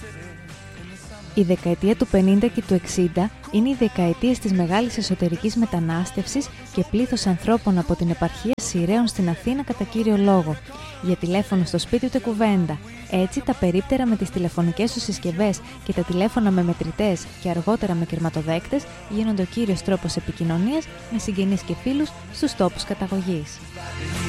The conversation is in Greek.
Η δεκαετία του 50 και του 60 είναι οι δεκαετίες της μεγάλης εσωτερικής μετανάστευσης και πλήθος ανθρώπων από την επαρχία Σειραίων στην Αθήνα κατά κύριο λόγο. Για τηλέφωνο στο σπίτι ούτε κουβέντα. Έτσι, τα περίπτερα με τις τηλεφωνικές τους συσκευές και τα τηλέφωνα με μετρητές και αργότερα με κερματοδέκτες γίνονται ο κύριος τρόπος επικοινωνίας με συγγενείς και φίλους στους τόπους καταγωγής.